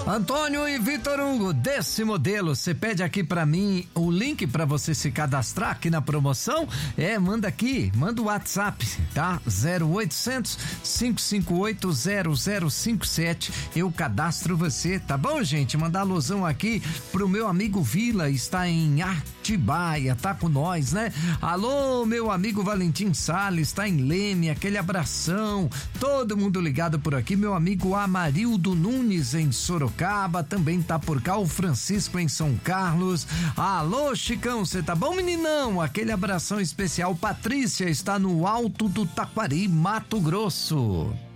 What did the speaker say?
Antônio e Vitor Hugo, desse modelo, você pede aqui pra mim o link pra você se cadastrar aqui na promoção? Manda aqui, manda o WhatsApp, tá? 0800 558 0057. Eu cadastro você, tá bom, gente? Mandar alusão aqui pro meu amigo Vila, está em Atibaia, tá com nós, né? Alô, meu amigo Valentim Salles, está em Leme, aquele abração. Todo mundo ligado por aqui, meu amigo Amarildo Nunes em Sorocaba, também tá por cá o Francisco em São Carlos. Alô, Chicão, você tá bom, meninão? Aquele abração especial. Patrícia está no Alto do Taquari, Mato Grosso.